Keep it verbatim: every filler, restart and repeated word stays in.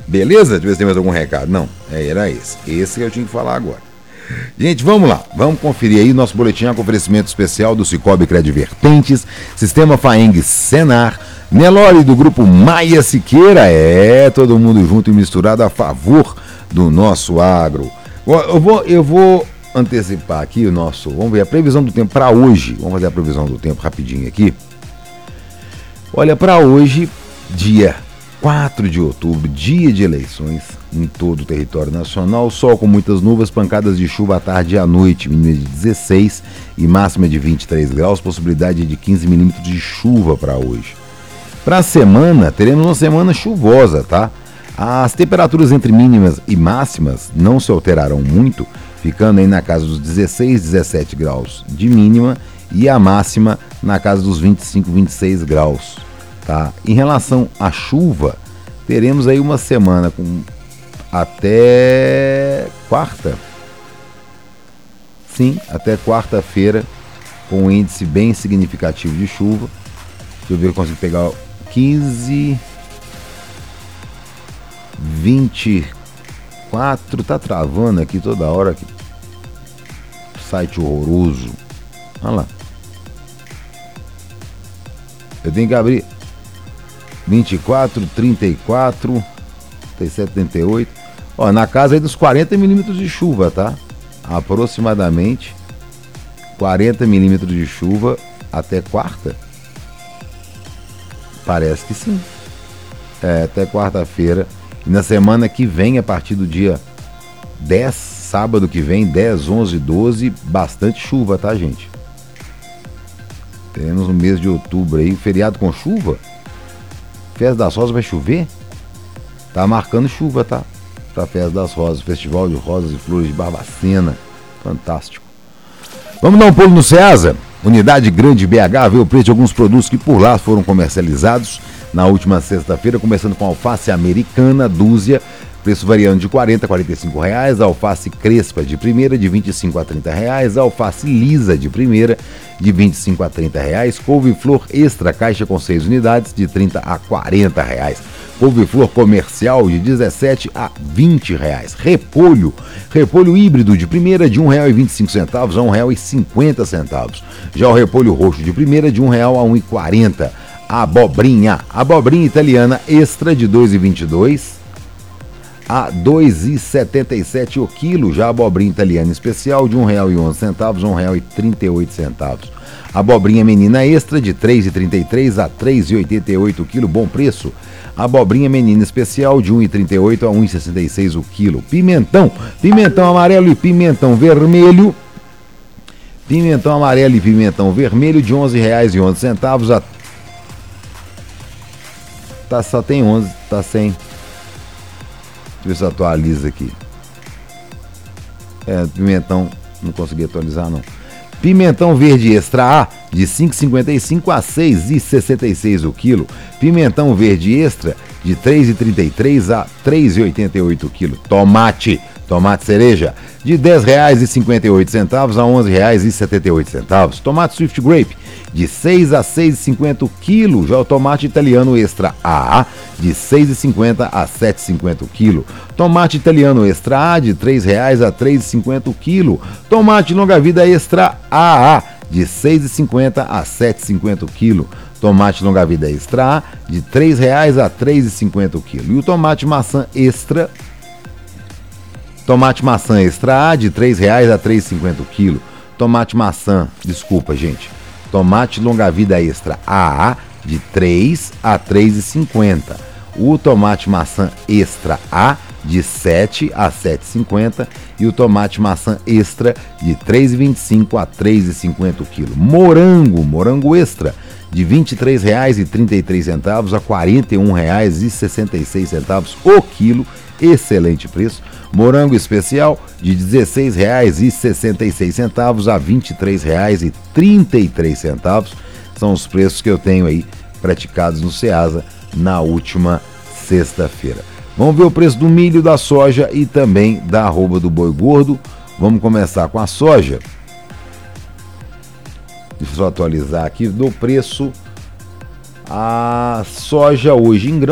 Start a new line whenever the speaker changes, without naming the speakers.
Beleza? Deixa eu ver se tem mais algum recado. Não, é, era esse. Esse que eu tinha que falar agora. Gente, vamos lá. Vamos conferir aí nosso boletim com oferecimento especial do Cicobi Credivertentes, Sistema Faeng Senar, Nelore do Grupo Maia Siqueira. É, todo mundo junto e misturado a favor do nosso agro. Eu vou, eu vou antecipar aqui o nosso... Vamos ver a previsão do tempo para hoje. Vamos fazer a previsão do tempo rapidinho aqui. Olha, para hoje, dia quatro de outubro, dia de eleições em todo o território nacional, sol com muitas nuvens, pancadas de chuva à tarde e à noite, mínima de dezesseis e máxima de vinte e três graus, possibilidade de quinze milímetros de chuva para hoje. Para a semana, teremos uma semana chuvosa, tá? As temperaturas entre mínimas e máximas não se alterarão muito, ficando aí na casa dos dezesseis, dezessete graus de mínima e a máxima na casa dos vinte e cinco, vinte e seis graus. Tá? Em relação à chuva, teremos aí uma semana com até quarta. Sim, até quarta-feira, com um índice bem significativo de chuva. Deixa eu ver se eu consigo pegar quinze, vinte e quatro, tá travando aqui toda hora. Aqui. Site horroroso. Olha lá. Eu tenho que abrir. vinte e quatro, trinta e quatro, trinta e sete, trinta e oito. Ó, na casa aí dos quarenta milímetros de chuva, tá? Aproximadamente quarenta milímetros de chuva até quarta. Parece que sim. É, até quarta-feira. E na semana que vem, a partir do dia dez, sábado que vem, dez, onze, doze, bastante chuva, tá, gente? Teremos no mês de outubro aí, feriado com chuva. Festa das Rosas vai chover? Tá marcando chuva, tá? Pra Festa das Rosas, Festival de Rosas e Flores de Barbacena. Fantástico. Vamos dar um pulo no Ceasa? Unidade Grande B H, vê o preço de alguns produtos que por lá foram comercializados na última sexta-feira, começando com alface americana, dúzia, preço variando de quarenta a quarenta e cinco reais, alface crespa de primeira de vinte e cinco a trinta reais, alface lisa de primeira de vinte e cinco a trinta reais, couve-flor extra caixa com seis unidades de trinta a quarenta reais, couve-flor comercial de dezessete a vinte reais, repolho, repolho híbrido de primeira de um real e vinte e cinco centavos a um real e cinquenta centavos, já o repolho roxo de primeira de um real a um e quarenta, abobrinha, abobrinha italiana extra de dois e vinte e dois a dois e setenta e sete o quilo, já a abobrinha italiana especial de um real e onze centavos a um real e trinta e oito centavos. Abobrinha menina extra de três e trinta e três a três e oitenta e oito o quilo, bom preço. Abobrinha menina especial de um e trinta e oito a um e sessenta e seis o quilo. Pimentão, pimentão amarelo e pimentão vermelho. Pimentão amarelo e pimentão vermelho de onze reais e onze centavos a tá, só tem onze, tá sem. Deixa eu ver se atualiza aqui. É, pimentão, não consegui atualizar não. Pimentão verde extra A, de cinco e cinquenta e cinco a seis e sessenta e seis o quilo. Pimentão verde extra, de três e trinta e três a três e oitenta e oito o quilo. Tomate, tomate cereja, de dez reais e cinquenta e oito centavos a onze reais e setenta e oito centavos. Tomate Swift Grape, de seis a seis e cinquenta o quilo. Já o tomate italiano extra A, de seis e cinquenta a sete e cinquenta o quilo. Tomate italiano extra A, de três reais a três e cinquenta o quilo. Tomate longa vida extra A A, de seis e cinquenta a sete e cinquenta o quilo. Tomate longa vida extra A, de três reais a três e cinquenta o quilo. E o tomate maçã extra Tomate maçã extra A, de três reais a três e cinquenta o quilo. Tomate maçã, desculpa, gente. Tomate longa-vida extra A A, de três a três e cinquenta. O tomate maçã extra A, de sete a sete e cinquenta. E o tomate maçã extra, de três e vinte e cinco a três e cinquenta o quilo. Morango, morango extra, de vinte e três reais e trinta e três centavos a quarenta e um reais e sessenta e seis centavos o quilo. Excelente preço. Morango especial, de dezesseis reais e sessenta e seis centavos a vinte e três reais e trinta e três centavos. São os preços que eu tenho aí praticados no Ceasa na última sexta-feira. Vamos ver o preço do milho, da soja e também da arroba do boi gordo. Vamos começar com a soja. Deixa eu só atualizar aqui do preço. A soja hoje em grão